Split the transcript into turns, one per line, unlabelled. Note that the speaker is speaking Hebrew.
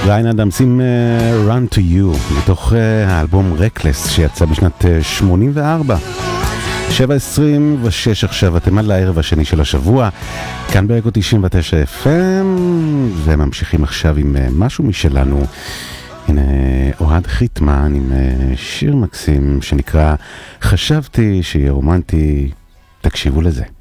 בריין אדמס עם Run to You, מתוך האלבום רקלס שיצא בשנת 84. 7:26 עכשיו, אתם על הערב השני של השבוע, כאן באקו 99 FM, וממשיכים עכשיו עם משהו משלנו. הנה אוהד חיטמן עם שיר מקסים שנקרא חשבתי שיהיה רומנטי, תקשיבו לזה.